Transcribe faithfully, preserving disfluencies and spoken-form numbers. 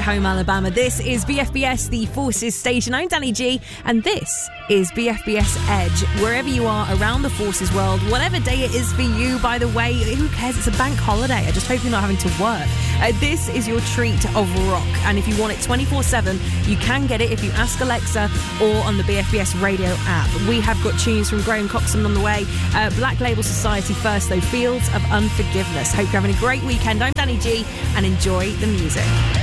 home, Alabama. This is B F B S, the Forces station. I'm Danny G, and this is B F B S Edge. Wherever you are around the Forces world, whatever day it is for you, by the way, who cares? It's a bank holiday. I just hope you're not having to work. Uh, this is your treat of rock, and if you want it twenty-four seven, you can get it if you ask Alexa or on the B F B S radio app. We have got tunes from Graham Coxon on the way. Uh, Black Label Society first, though, Fields of Unforgiveness. Hope you're having a great weekend. I'm Danny G, and enjoy the music.